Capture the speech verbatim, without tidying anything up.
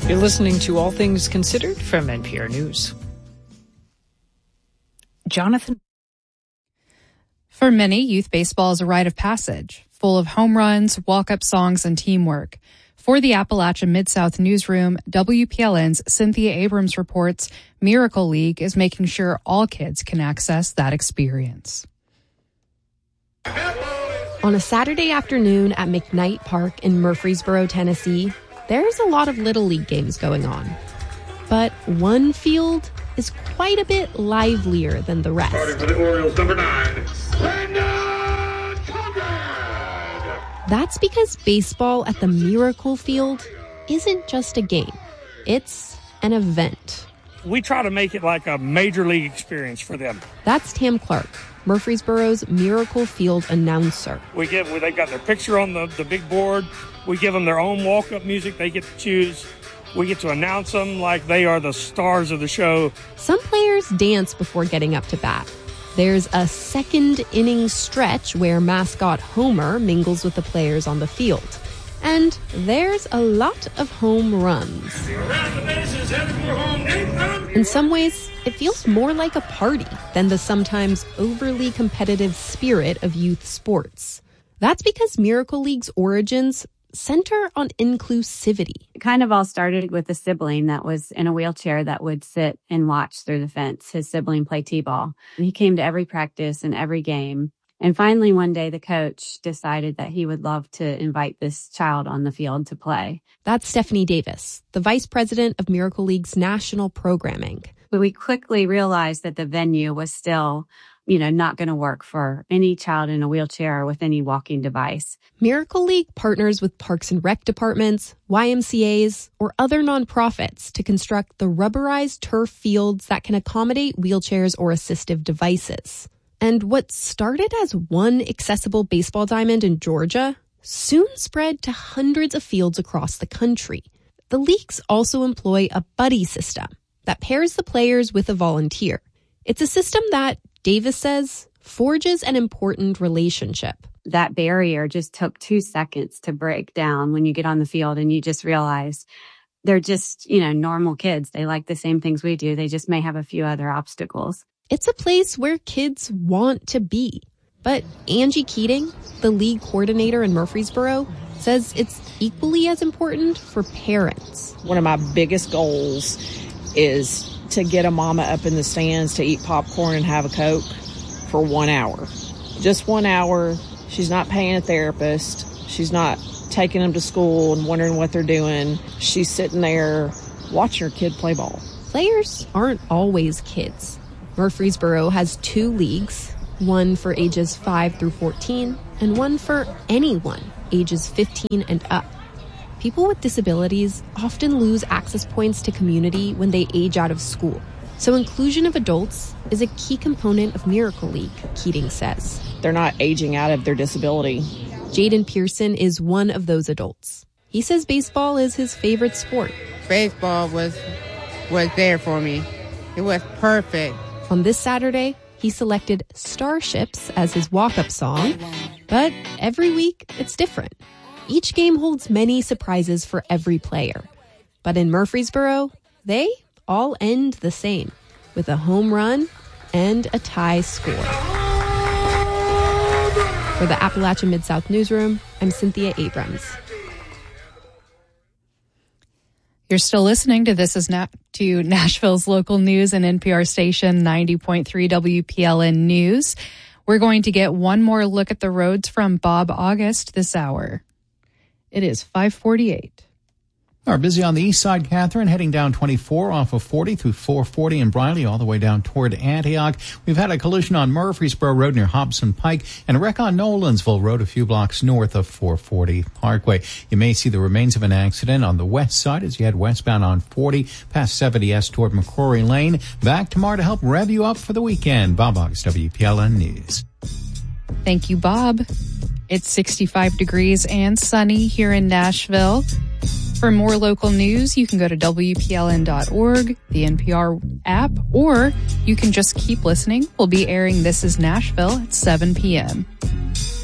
You're listening to All Things Considered from N P R News. Jonathan. For many, youth baseball is a rite of passage, full of home runs, walk-up songs, and teamwork. For the Appalachia Mid-South Newsroom, W P L N's Cynthia Abrams reports Miracle League is making sure all kids can access that experience. On a Saturday afternoon at McKnight Park in Murfreesboro, Tennessee, there's a lot of Little League games going on. But one field is quite a bit livelier than the rest. Starting for the Orioles, number nine, Brandon Conrad. That's because baseball at the Miracle Field isn't just a game. It's an event. We try to make it like a major league experience for them. That's Tam Clark, Murfreesboro's Miracle Field announcer. We give, they've got their picture on the, the big board. We give them their own walk-up music they get to choose. We get to announce them like they are the stars of the show. Some players dance before getting up to bat. There's a second inning stretch where mascot Homer mingles with the players on the field. And there's a lot of home runs. In some ways, it feels more like a party than the sometimes overly competitive spirit of youth sports. That's because Miracle League's origins center on inclusivity. It kind of all started with a sibling that was in a wheelchair that would sit and watch through the fence. His sibling played t-ball. He came to every practice and every game. And finally, one day, the coach decided that he would love to invite this child on the field to play. That's Stephanie Davis, the vice president of Miracle League's national programming. But we quickly realized that the venue was still, you know, not going to work for any child in a wheelchair or with any walking device. Miracle League partners with Parks and Rec departments, Y M C As, or other nonprofits to construct the rubberized turf fields that can accommodate wheelchairs or assistive devices. And what started as one accessible baseball diamond in Georgia soon spread to hundreds of fields across the country. The leagues also employ a buddy system that pairs the players with a volunteer. It's a system that, Davis says, forges an important relationship. That barrier just took two seconds to break down when you get on the field and you just realize they're just, you know, normal kids. They like the same things we do. They just may have a few other obstacles. It's a place where kids want to be. But Angie Keating, the league coordinator in Murfreesboro, says it's equally as important for parents. One of my biggest goals is to get a mama up in the stands to eat popcorn and have a Coke for one hour. Just one hour. She's not paying a therapist. She's not taking them to school and wondering what they're doing. She's sitting there watching her kid play ball. Players aren't always kids. Murfreesboro has two leagues, one for ages five through fourteen and one for anyone ages fifteen and up. People with disabilities often lose access points to community when they age out of school. So inclusion of adults is a key component of Miracle League, Keating says. They're not aging out of their disability. Jaden Pearson is one of those adults. He says baseball is his favorite sport. Baseball was was there for me. It was perfect. On this Saturday, he selected Starships as his walk-up song, but every week it's different. Each game holds many surprises for every player. But in Murfreesboro, they all end the same, with a home run and a tie score. For the Appalachia Mid-South Newsroom, I'm Cynthia Abrams. You're still listening to This Is Na- to Nashville's local news and N P R station ninety point three W P L N News. We're going to get one more look at the roads from Bob August this hour. It is five forty-eight. Are busy on the east side, Catherine, heading down twenty-four off of forty through four forty in Briley, all the way down toward Antioch. We've had a collision on Murfreesboro Road near Hobson Pike and a wreck on Nolensville Road a few blocks north of four forty Parkway. You may see the remains of an accident on the west side as you head westbound on forty past seventy S toward McCrory Lane. Back tomorrow to help rev you up for the weekend. Bob August, W P L N News. Thank you, Bob. It's sixty-five degrees and sunny here in Nashville. For more local news, you can go to W P L N dot org, the N P R app, or you can just keep listening. We'll be airing This Is Nashville at seven p.m.